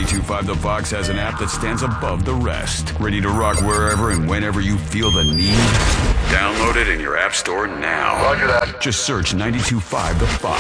92.5 The Fox has an app that stands above the rest. Ready to rock wherever and whenever you feel the need? Download it in your app store now. Roger that. Just search 92.5 The Fox.